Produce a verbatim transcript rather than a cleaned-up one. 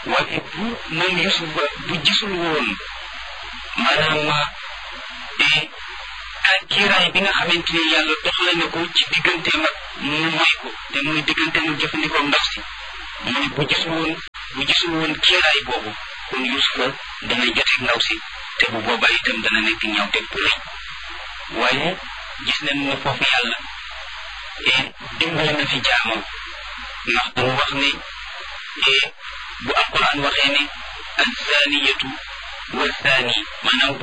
waaye bu moom Yusuf ba bu gisul woon maanaam ak kiiraay bi nga xamante ni yàlla doxale na ko ci digganteem ak mu may ko te muy digganteem ak jëfandikoo ndaw si mu ne bu gisul woon bu gisul woon kiiraay boobu kon Yusufa dana joteeg ndaw si te bu boobaa itam dana nekk ñaaw teg bu rëy waaye gis nañ ne foofu yàlla dimbali na fi jaamam ndax dañu wax ne bu alquran waxee ne azzaaniyatu wa zaani maanaam